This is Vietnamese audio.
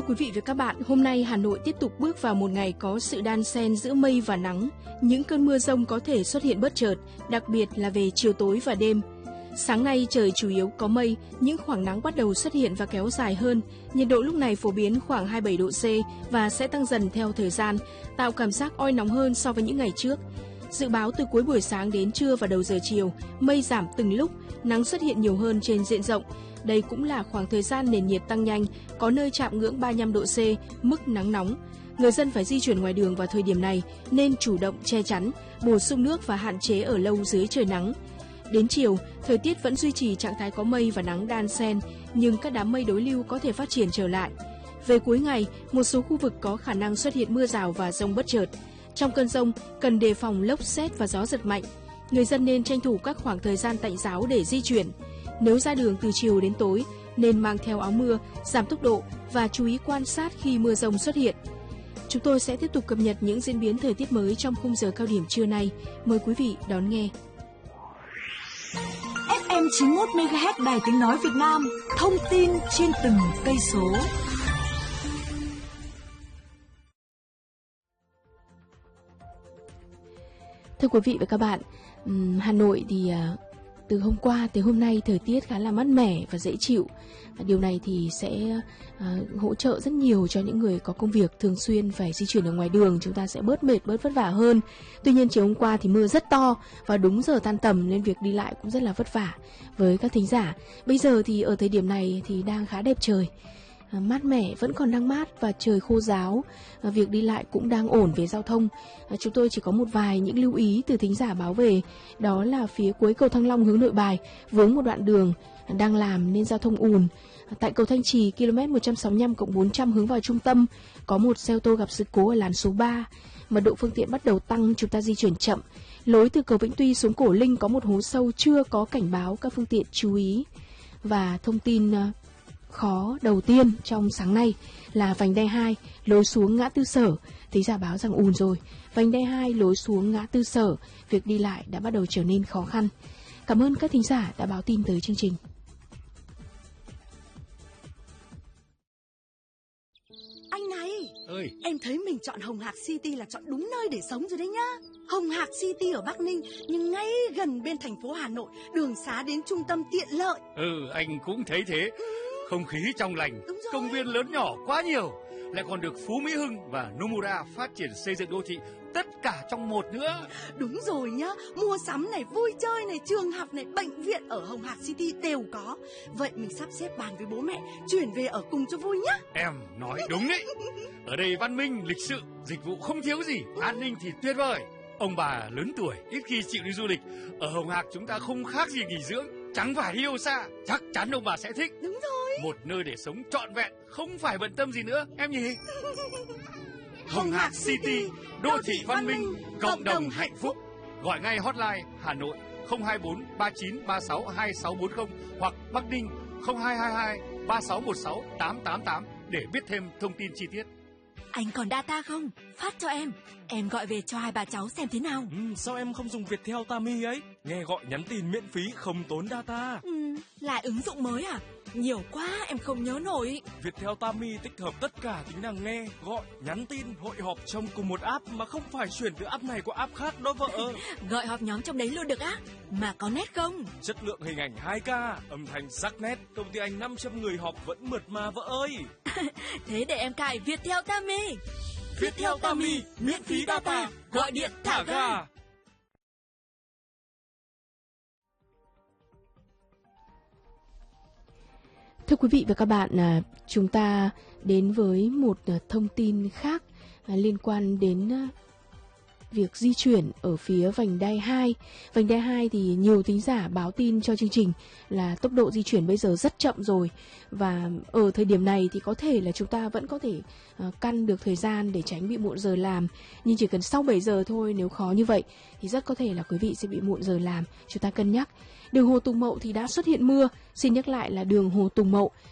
Thưa quý vị và các bạn, hôm nay Hà Nội tiếp tục bước vào một ngày có sự đan xen giữa mây và nắng. Những cơn mưa dông có thể xuất hiện bất chợt, đặc biệt là về chiều tối và đêm. Sáng nay trời chủ yếu có mây, những khoảng nắng bắt đầu xuất hiện và kéo dài hơn. Nhiệt độ lúc này phổ biến khoảng 27 độ C và sẽ tăng dần theo thời gian, tạo cảm giác oi nóng hơn so với những ngày trước. Dự báo từ cuối buổi sáng đến trưa và đầu giờ chiều, mây giảm từng lúc, nắng xuất hiện nhiều hơn trên diện rộng. Đây cũng là khoảng thời gian nền nhiệt tăng nhanh, có nơi chạm ngưỡng 35 độ C, mức nắng nóng. Người dân phải di chuyển ngoài đường vào thời điểm này nên chủ động che chắn, bổ sung nước và hạn chế ở lâu dưới trời nắng. Đến chiều, thời tiết vẫn duy trì trạng thái có mây và nắng đan xen, nhưng các đám mây đối lưu có thể phát triển trở lại. Về cuối ngày, một số khu vực có khả năng xuất hiện mưa rào và dông bất chợt. Trong cơn dông, cần đề phòng lốc sét và gió giật mạnh. Người dân nên tranh thủ các khoảng thời gian tạnh ráo để di chuyển. Nếu ra đường từ chiều đến tối, nên mang theo áo mưa, giảm tốc độ và chú ý quan sát khi mưa dông xuất hiện. Chúng tôi sẽ tiếp tục cập nhật những diễn biến thời tiết mới trong khung giờ cao điểm trưa nay. Mời quý vị đón nghe. FM 91 MHz Đài Tiếng nói Việt Nam, thông tin trên từng cây số. Thưa quý vị và các bạn, Hà Nội thì từ hôm qua tới hôm nay thời tiết khá là mát mẻ và dễ chịu. Điều này thì sẽ hỗ trợ rất nhiều cho những người có công việc thường xuyên phải di chuyển ở ngoài đường. Chúng ta sẽ bớt mệt, bớt vất vả hơn. Tuy nhiên chiều hôm qua thì mưa rất to và đúng giờ tan tầm nên việc đi lại cũng rất là vất vả với các thính giả. Bây giờ thì ở thời điểm này thì đang khá đẹp trời. Mát mẻ, vẫn còn đang mát và trời khô ráo, việc đi lại cũng đang ổn về giao thông. Chúng tôi chỉ có một vài những lưu ý từ thính giả báo về, đó là phía cuối cầu Thăng Long hướng Nội Bài vướng một đoạn đường đang làm nên giao thông ùn. Tại cầu Thanh Trì km 165+400 hướng vào trung tâm có một xe ô tô gặp sự cố ở làn số 3, mật độ phương tiện bắt đầu tăng, chúng ta di chuyển chậm. Lối từ cầu Vĩnh Tuy xuống Cổ Linh có một hố sâu chưa có cảnh báo, các phương tiện chú ý. Và thông tin khó đầu tiên trong sáng nay là vành đai 2 lối xuống ngã tư Sở, thính giả báo rằng ùn rồi. Vành đai 2 lối xuống ngã tư Sở, việc đi lại đã bắt đầu trở nên khó khăn. Cảm ơn các thính giả đã báo tin tới chương trình. Anh này, ơi, em thấy mình chọn Hồng Hạc City là chọn đúng nơi để sống rồi đấy nhá. Hồng Hạc City ở Bắc Ninh nhưng ngay gần bên thành phố Hà Nội, đường xá đến trung tâm tiện lợi. Anh cũng thấy thế. Không khí trong lành, công viên lớn nhỏ quá nhiều, lại còn được Phú Mỹ Hưng và Nomura phát triển xây dựng đô thị, tất cả trong một nữa. Đúng rồi nhá, mua sắm này, vui chơi này, trường học này, bệnh viện ở Hồng Hạc City đều có. Vậy mình sắp xếp bàn với bố mẹ, chuyển về ở cùng cho vui nhá. Em nói đúng đấy. Ở đây văn minh, lịch sự, dịch vụ không thiếu gì, an ninh thì tuyệt vời. Ông bà lớn tuổi, ít khi chịu đi du lịch. Ở Hồng Hạc chúng ta không khác gì nghỉ dưỡng, chẳng phải yêu xa. Chắc chắn ông bà sẽ thích. Đúng rồi. Một nơi để sống trọn vẹn, không phải bận tâm gì nữa, em nhỉ? Hồng Hạc City, đô thị văn minh, cộng đồng hạnh phúc. Gọi ngay hotline Hà Nội 024 39 36 2640 hoặc Bắc Ninh 0222 3616 888 để biết thêm thông tin chi tiết. Anh còn data không? Phát cho em gọi về cho hai bà cháu xem thế nào. Sao em không dùng Viettel Tami ấy? Nghe gọi nhắn tin miễn phí không tốn data. Là ứng dụng mới à? Nhiều quá em không nhớ nổi. Viettel Tami tích hợp tất cả tính năng nghe, gọi, nhắn tin, hội họp trong cùng một app mà không phải chuyển từ app này qua app khác đó vợ. Gọi họp nhóm trong đấy luôn được á? Mà có nét không? Chất lượng hình ảnh 2K, âm thanh sắc nét, công ty anh 500 người họp vẫn mượt mà vợ ơi. Thế để em cài Viettel Tami. Viettel Tami, miễn phí data, gọi điện thả ga. Thưa quý vị và các bạn, chúng ta đến với một thông tin khác liên quan đến việc di chuyển ở phía vành đai 2. Vành đai 2 thì nhiều thính giả báo tin cho chương trình là tốc độ di chuyển bây giờ rất chậm rồi. Và ở thời điểm này thì có thể là chúng ta vẫn có thể căn được thời gian để tránh bị muộn giờ làm. Nhưng chỉ cần sau 7 giờ thôi, nếu khó như vậy thì rất có thể là quý vị sẽ bị muộn giờ làm. Chúng ta cân nhắc. Đường Hồ Tùng Mậu thì đã xuất hiện mưa. Xin nhắc lại là đường Hồ Tùng Mậu